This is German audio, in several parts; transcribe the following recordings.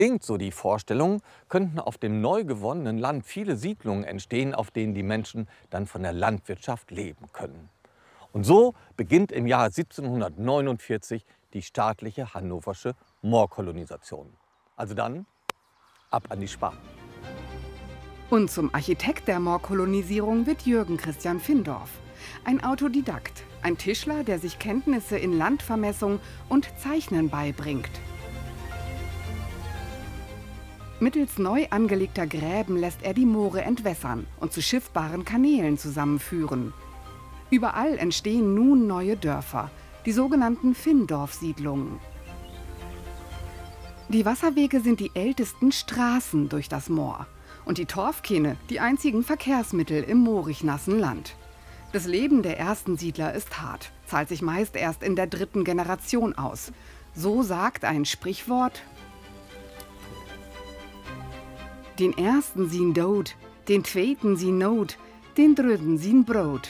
Klingt so die Vorstellung, könnten auf dem neu gewonnenen Land viele Siedlungen entstehen, auf denen die Menschen dann von der Landwirtschaft leben können. Und so beginnt im Jahr 1749 die staatliche hannoversche Moorkolonisation. Also dann ab an die Span. Und zum Architekt der Moorkolonisierung wird Jürgen Christian Findorff. Ein Autodidakt, ein Tischler, der sich Kenntnisse in Landvermessung und Zeichnen beibringt. Mittels neu angelegter Gräben lässt er die Moore entwässern und zu schiffbaren Kanälen zusammenführen. Überall entstehen nun neue Dörfer, die sogenannten Findorff-Siedlungen. Die Wasserwege sind die ältesten Straßen durch das Moor und die Torfkähne die einzigen Verkehrsmittel im moorig nassen Land. Das Leben der ersten Siedler ist hart, zahlt sich meist erst in der 3. Generation aus. So sagt ein Sprichwort: Den ersten sien Dood, den zweiten sien Not, den dritten sien Brot.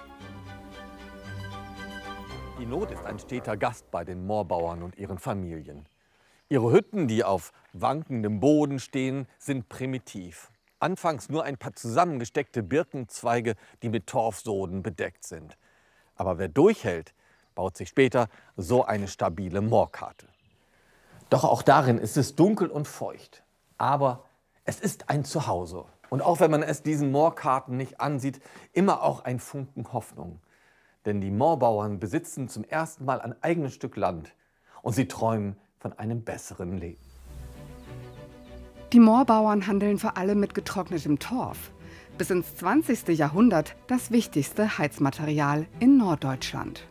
Die Not ist ein steter Gast bei den Moorbauern und ihren Familien. Ihre Hütten, die auf wankendem Boden stehen, sind primitiv. Anfangs nur ein paar zusammengesteckte Birkenzweige, die mit Torfsoden bedeckt sind. Aber wer durchhält, baut sich später so eine stabile Moorkarte. Doch auch darin ist es dunkel und feucht. Aber es ist ein Zuhause. Und auch wenn man es diesen Moorkarten nicht ansieht, immer auch ein Funken Hoffnung. Denn die Moorbauern besitzen zum ersten Mal ein eigenes Stück Land. Und sie träumen von einem besseren Leben. Die Moorbauern handeln vor allem mit getrocknetem Torf. Bis ins 20. Jahrhundert das wichtigste Heizmaterial in Norddeutschland.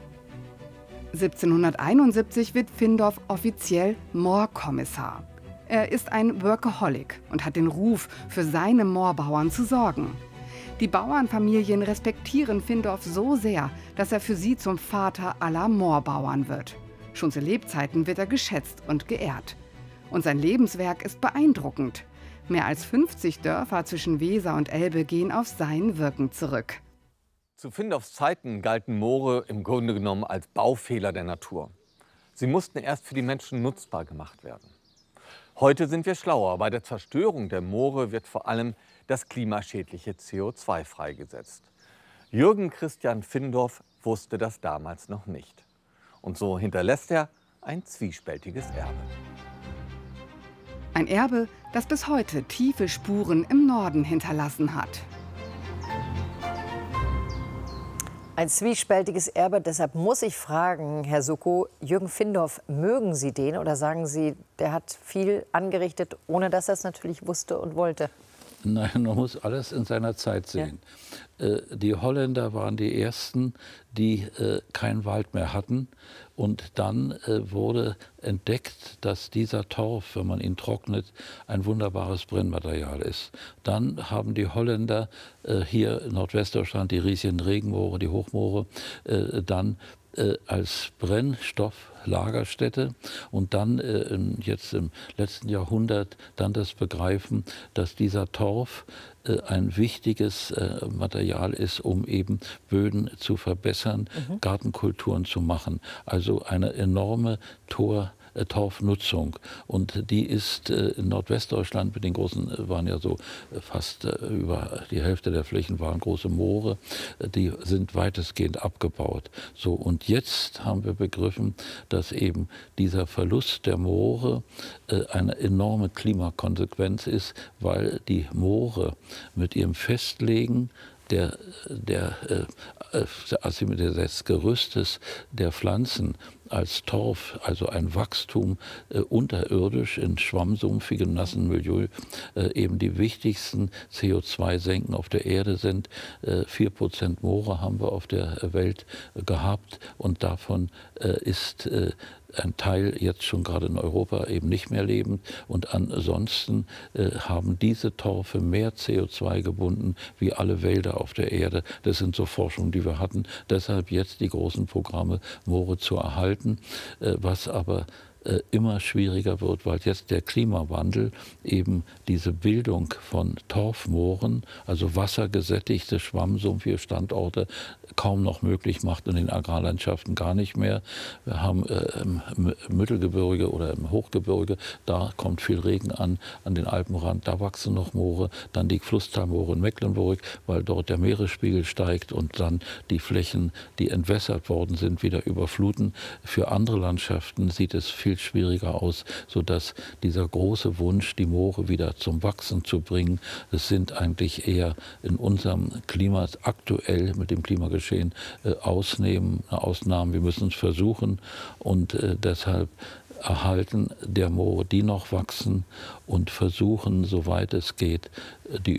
1771 wird Findorff offiziell Moorkommissar. Er ist ein Workaholic und hat den Ruf, für seine Moorbauern zu sorgen. Die Bauernfamilien respektieren Findorff so sehr, dass er für sie zum Vater aller Moorbauern wird. Schon zu Lebzeiten wird er geschätzt und geehrt. Und sein Lebenswerk ist beeindruckend. Mehr als 50 Dörfer zwischen Weser und Elbe gehen auf sein Wirken zurück. Zu Findorffs Zeiten galten Moore im Grunde genommen als Baufehler der Natur. Sie mussten erst für die Menschen nutzbar gemacht werden. Heute sind wir schlauer. Bei der Zerstörung der Moore wird vor allem das klimaschädliche CO2 freigesetzt. Jürgen Christian Findorff wusste das damals noch nicht. Und so hinterlässt er ein zwiespältiges Erbe. Ein Erbe, das bis heute tiefe Spuren im Norden hinterlassen hat. Ein zwiespältiges Erbe, deshalb muss ich fragen, Herr Suckow, Jürgen Findorff, mögen Sie den oder sagen Sie, der hat viel angerichtet, ohne dass er es natürlich wusste und wollte? Nein, man muss alles in seiner Zeit sehen. Ja. Die Holländer waren die Ersten, die keinen Wald mehr hatten. Und dann wurde entdeckt, dass dieser Torf, wenn man ihn trocknet, ein wunderbares Brennmaterial ist. Dann haben die Holländer hier in Nordwestdeutschland die riesigen Regenmoore, die Hochmoore, dann als Brennstofflagerstätte und dann jetzt im letzten Jahrhundert dann das Begreifen, dass dieser Torf ein wichtiges Material ist, um eben Böden zu verbessern, Gartenkulturen zu machen. Also eine enorme Torfnutzung. Und die ist in Nordwestdeutschland mit den großen, waren ja so fast über die Hälfte der Flächen waren große Moore, die sind weitestgehend abgebaut. So, und jetzt haben wir begriffen, dass eben dieser Verlust der Moore eine enorme Klimakonsequenz ist, weil die Moore mit ihrem Festlegen des Gerüstes der Pflanzen als Torf, also ein Wachstum unterirdisch in schwammsumpfigem, nassen Milieu, eben die wichtigsten CO2-Senken auf der Erde sind. 4% Moore haben wir auf der Welt gehabt und davon ist ein Teil jetzt schon gerade in Europa eben nicht mehr lebend. Und ansonsten haben diese Torfe mehr CO2 gebunden wie alle Wälder auf der Erde. Das sind so Forschungen, die wir hatten. Deshalb jetzt die großen Programme, Moore zu erhalten. Was aber immer schwieriger wird, weil jetzt der Klimawandel eben diese Bildung von Torfmooren, also wassergesättigte, schwammsumpfige Standorte, kaum noch möglich macht, in den Agrarlandschaften gar nicht mehr. Wir haben im Mittelgebirge oder im Hochgebirge, da kommt viel Regen an den Alpenrand, da wachsen noch Moore, dann die Flusstalmoore in Mecklenburg, weil dort der Meeresspiegel steigt und dann die Flächen, die entwässert worden sind, wieder überfluten. Für andere Landschaften sieht es viel schwieriger aus, sodass dieser große Wunsch, die Moore wieder zum Wachsen zu bringen, es sind eigentlich eher in unserem Klima aktuell mit dem Klimageschehen Ausnahmen. Wir müssen es versuchen und deshalb erhalten der Moore, die noch wachsen und versuchen, soweit es geht, die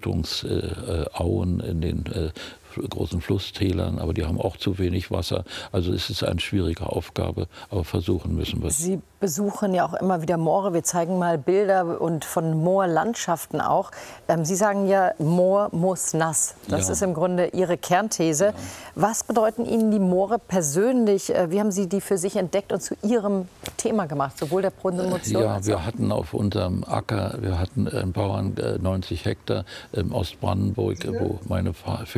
Überflutungsauen in den großen Flusstälern, aber die haben auch zu wenig Wasser. Also es ist eine schwierige Aufgabe, aber versuchen müssen wir es. Sie besuchen ja auch immer wieder Moore. Wir zeigen mal Bilder und von Moorlandschaften auch. Sie sagen ja, Moor muss nass. Das ist im Grunde Ihre Kernthese. Ja. Was bedeuten Ihnen die Moore persönlich? Wie haben Sie die für sich entdeckt und zu Ihrem Thema gemacht, sowohl der Promotion? Ja, wir hatten auf unserem Acker, wir hatten einen Bauern, 90 Hektar im Ostbrandenburg, wo meine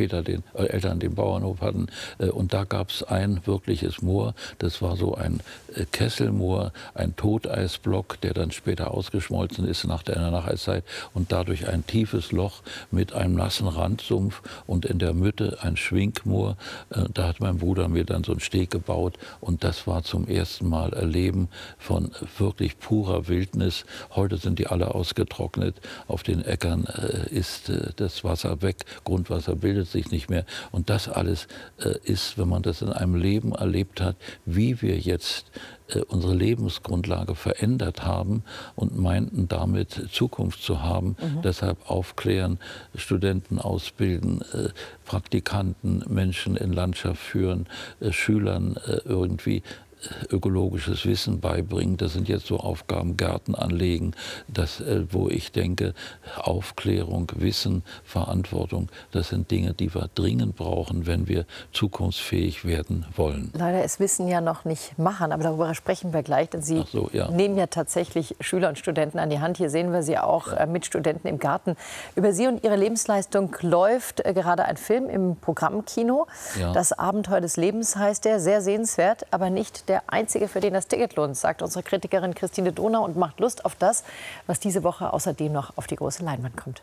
Eltern den Bauernhof hatten. Und da gab es ein wirkliches Moor. Das war so ein Kesselmoor, ein Toteisblock, der dann später ausgeschmolzen ist nach der Nacheiszeit. Und dadurch ein tiefes Loch mit einem nassen Randsumpf und in der Mitte ein Schwingmoor. Da hat mein Bruder mir dann so einen Steg gebaut. Und das war zum ersten Mal Erleben von wirklich purer Wildnis. Heute sind die alle ausgetrocknet. Auf den Äckern ist das Wasser weg. Grundwasser bildet sich nicht mehr. Und das alles ist, wenn man das in einem Leben erlebt hat, wie wir jetzt unsere Lebensgrundlage verändert haben und meinten damit Zukunft zu haben. Deshalb aufklären, Studenten ausbilden, Praktikanten, Menschen in Landschaft führen, Schülern irgendwie ökologisches Wissen beibringen. Das sind jetzt so Aufgaben, Gärten anlegen, das, wo ich denke, Aufklärung, Wissen, Verantwortung, das sind Dinge, die wir dringend brauchen, wenn wir zukunftsfähig werden wollen. Leider ist Wissen ja noch nicht machen, aber darüber sprechen wir gleich, denn Sie nehmen ja tatsächlich Schüler und Studenten an die Hand. Hier sehen wir Sie auch mit Studenten im Garten. Über Sie und Ihre Lebensleistung läuft gerade ein Film im Programmkino. Ja. Das Abenteuer des Lebens heißt der, sehr sehenswert, aber nicht der einzige, für den das Ticket lohnt, sagt unsere Kritikerin Christine Donau und macht Lust auf das, was diese Woche außerdem noch auf die große Leinwand kommt.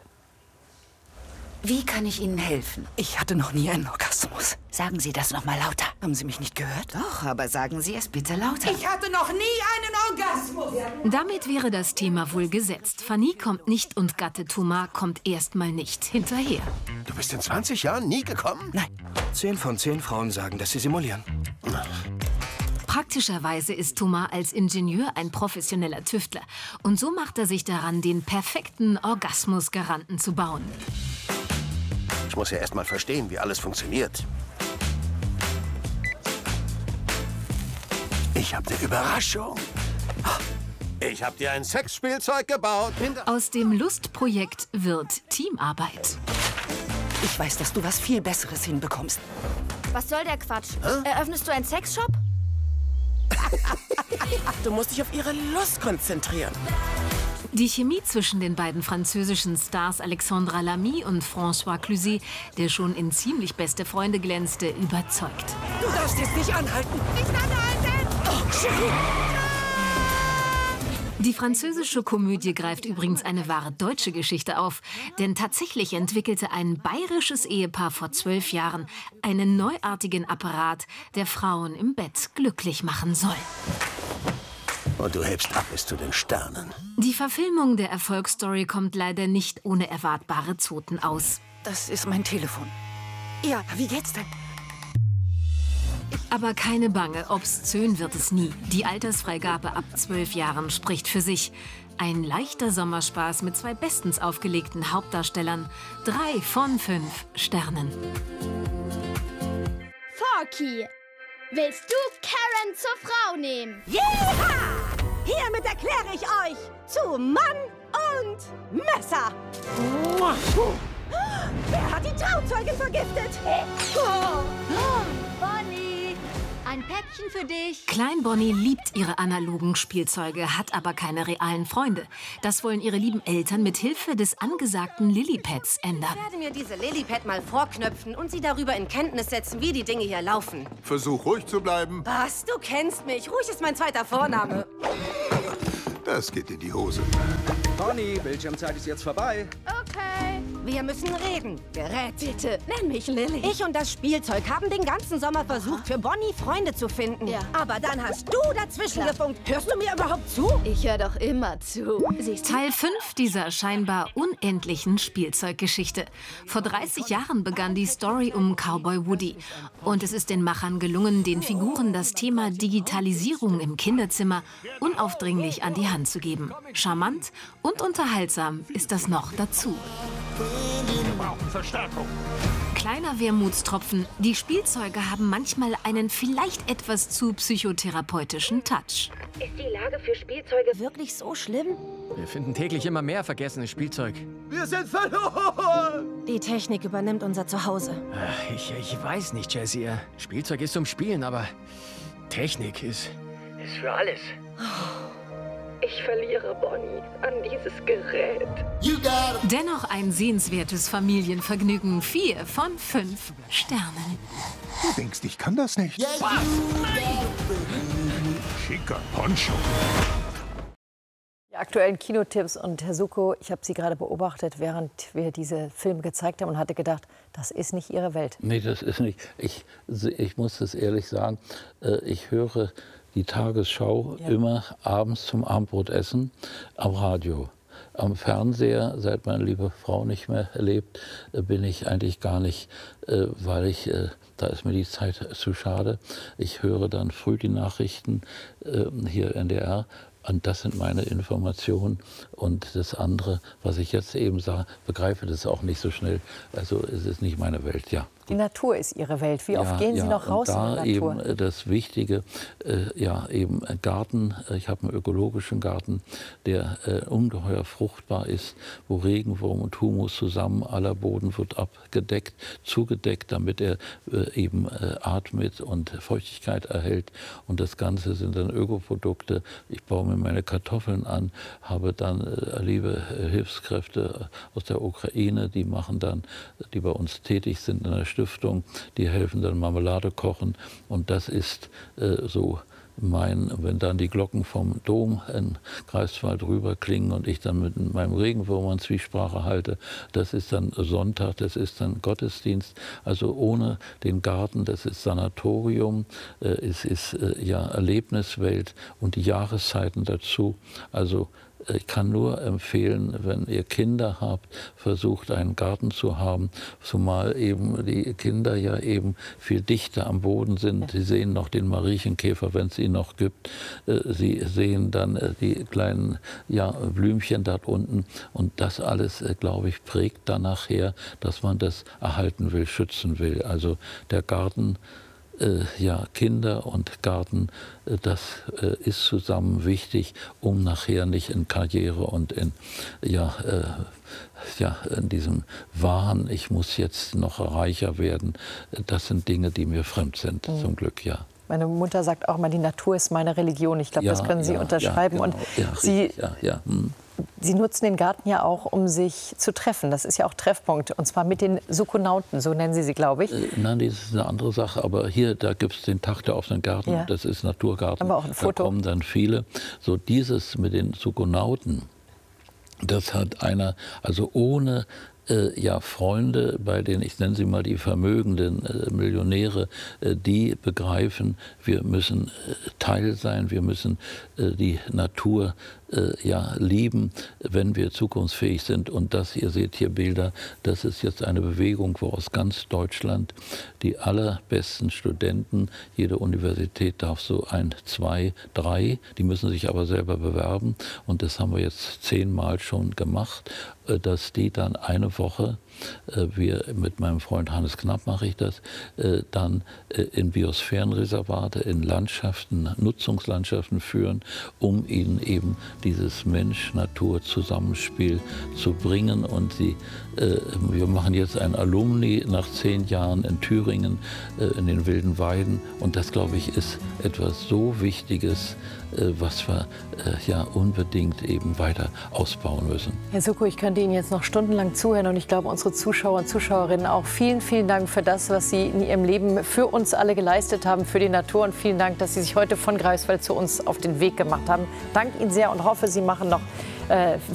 Wie kann ich Ihnen helfen? Ich hatte noch nie einen Orgasmus. Sagen Sie das noch mal lauter. Haben Sie mich nicht gehört? Doch, aber sagen Sie es bitte lauter. Ich hatte noch nie einen Orgasmus. Damit wäre das Thema wohl gesetzt. Fanny kommt nicht und Gatte Thomas kommt erst mal nicht hinterher. Du bist in 20 Jahren nie gekommen? Nein. 10 von 10 Frauen sagen, dass sie simulieren. Praktischerweise ist Thomas als Ingenieur ein professioneller Tüftler. Und so macht er sich daran, den perfekten Orgasmusgaranten zu bauen. Ich muss ja erst mal verstehen, wie alles funktioniert. Ich habe eine Überraschung. Ich habe dir ein Sexspielzeug gebaut. Aus dem Lustprojekt wird Teamarbeit. Ich weiß, dass du was viel Besseres hinbekommst. Was soll der Quatsch? Eröffnest du einen Sexshop? Du musst dich auf ihre Lust konzentrieren. Die Chemie zwischen den beiden französischen Stars Alexandra Lamy und François Cluzet, der schon in Ziemlich beste Freunde glänzte, überzeugt. Du darfst jetzt nicht anhalten. Nicht anhalten! Oh, Cherie. Die französische Komödie greift übrigens eine wahre deutsche Geschichte auf. Denn tatsächlich entwickelte ein bayerisches Ehepaar vor 12 Jahren einen neuartigen Apparat, der Frauen im Bett glücklich machen soll. Und du hebst ab bis zu den Sternen. Die Verfilmung der Erfolgsstory kommt leider nicht ohne erwartbare Zoten aus. Das ist mein Telefon. Ja, wie geht's denn? Aber keine Bange, obszön wird es nie. Die Altersfreigabe ab 12 Jahren spricht für sich. Ein leichter Sommerspaß mit 2 bestens aufgelegten Hauptdarstellern. 3 von 5 Sternen. Forky, willst du Karen zur Frau nehmen? Jeha! Hiermit erkläre ich euch zu Mann und Messer. Wer hat die Trauzeugin vergiftet? Bonnie! Ein Päckchen für dich. Klein Bonnie liebt ihre analogen Spielzeuge, hat aber keine realen Freunde. Das wollen ihre lieben Eltern mit Hilfe des angesagten Lilipads ändern. Ich werde mir diese Lilipad mal vorknöpfen und sie darüber in Kenntnis setzen, wie die Dinge hier laufen. Versuch ruhig zu bleiben. Was? Du kennst mich. Ruhig ist mein zweiter Vorname. Das geht in die Hose. Bonnie, Bildschirmzeit ist jetzt vorbei. Okay. Wir müssen reden. Gerät. Bitte, nenn mich Lilly. Ich und das Spielzeug haben den ganzen Sommer versucht, für Bonnie Freunde zu finden. Ja. Aber dann hast du dazwischen gefunkt. Hörst du mir überhaupt zu? Ich höre doch immer zu. Teil 5 dieser scheinbar unendlichen Spielzeuggeschichte. Vor 30 Jahren begann die Story um Cowboy Woody. Und es ist den Machern gelungen, den Figuren das Thema Digitalisierung im Kinderzimmer unaufdringlich an die Hand zu geben. Charmant und unterhaltsam ist das noch dazu. Wir brauchen Verstärkung. Kleiner Wermutstropfen, die Spielzeuge haben manchmal einen vielleicht etwas zu psychotherapeutischen Touch. Ist die Lage für Spielzeuge wirklich so schlimm? Wir finden täglich immer mehr vergessenes Spielzeug. Wir sind verloren! Die Technik übernimmt unser Zuhause. Ich weiß nicht, Jessie. Spielzeug ist zum Spielen, aber Technik ist für alles. Ich verliere Bonnie an dieses Gerät. Dennoch ein sehenswertes Familienvergnügen. 4 von 5 Sternen. Du denkst, ich kann das nicht? Was? Nein! Schicker Poncho. Die aktuellen Kinotipps. Und Herr Suko, ich habe Sie gerade beobachtet, während wir diese Filme gezeigt haben und hatte gedacht, das ist nicht Ihre Welt. Nee, das ist nicht. Ich muss das ehrlich sagen, ich höre die Tagesschau immer abends zum Abendbrotessen am Radio. Am Fernseher, seit meine liebe Frau nicht mehr lebt, bin ich eigentlich gar nicht, weil da ist mir die Zeit zu schade. Ich höre dann früh die Nachrichten hier NDR. Und das sind meine Informationen. Und das andere, was ich jetzt eben sage, begreife das auch nicht so schnell. Also es ist nicht meine Welt, ja. Die Natur ist Ihre Welt. Wie oft gehen Sie noch raus in die Natur? Eben das Wichtige, eben Garten. Ich habe einen ökologischen Garten, der ungeheuer fruchtbar ist, wo Regenwurm und Humus zusammen, aller Boden wird abgedeckt, zugedeckt, damit er eben atmet und Feuchtigkeit erhält. Und das Ganze sind dann Ökoprodukte. Ich baue mir meine Kartoffeln an, habe dann liebe Hilfskräfte aus der Ukraine, die machen dann, die bei uns tätig sind in der Stiftung, die helfen dann Marmelade kochen. Und das ist so wenn dann die Glocken vom Dom in Greifswald rüber klingen und ich dann mit meinem Regenwurm Zwiesprache halte, das ist dann Sonntag, das ist dann Gottesdienst. Also ohne den Garten, das ist Sanatorium, es ist ja Erlebniswelt und die Jahreszeiten dazu. Also ich kann nur empfehlen, wenn ihr Kinder habt, versucht einen Garten zu haben, zumal eben die Kinder ja eben viel dichter am Boden sind. Sie sehen noch den Mariechenkäfer, wenn es ihn noch gibt. Sie sehen dann die kleinen Blümchen da unten. Und das alles, glaube ich, prägt dann nachher, dass man das erhalten will, schützen will. Also der Garten, Kinder und Garten, das ist zusammen wichtig, um nachher nicht in Karriere und in diesem Wahn, ich muss jetzt noch reicher werden. Das sind Dinge, die mir fremd sind, zum Glück, ja. Meine Mutter sagt auch immer, die Natur ist meine Religion. Ich glaube, das können Sie unterschreiben. Ja, genau. Und Sie nutzen den Garten ja auch, um sich zu treffen. Das ist ja auch Treffpunkt. Und zwar mit den Sukonauten, so nennen Sie sie, glaube ich. Nein, das ist eine andere Sache. Aber hier, da gibt es den Tag der offenen Garten. Ja. Das ist Naturgarten. Aber auch ein Foto. Da kommen dann viele. So dieses mit den Sukonauten, das hat einer, also ohne Freunde, bei denen, ich nenne sie mal die vermögenden Millionäre, die begreifen, wir müssen Teil sein, wir müssen die Natur lieben, wenn wir zukunftsfähig sind. Und das, ihr seht hier Bilder, das ist jetzt eine Bewegung, wo aus ganz Deutschland die allerbesten Studenten, jede Universität darf so 1, 2, 3, die müssen sich aber selber bewerben. Und das haben wir jetzt 10-mal schon gemacht, dass die dann eine Woche wir mit meinem Freund Hannes Knapp mache ich das, dann in Biosphärenreservate, in Landschaften, Nutzungslandschaften führen, um ihnen eben dieses Mensch-Natur-Zusammenspiel zu bringen. Und wir machen jetzt ein Alumni nach 10 Jahren in Thüringen, in den Wilden Weiden. Und das, glaube ich, ist etwas so Wichtiges, was wir ja unbedingt eben weiter ausbauen müssen. Herr Suckow, ich könnte Ihnen jetzt noch stundenlang zuhören und ich glaube, unsere Zuschauer und Zuschauerinnen auch. Vielen, vielen Dank für das, was Sie in Ihrem Leben für uns alle geleistet haben, für die Natur, und vielen Dank, dass Sie sich heute von Greifswald zu uns auf den Weg gemacht haben. Danke Ihnen sehr und hoffe, Sie machen noch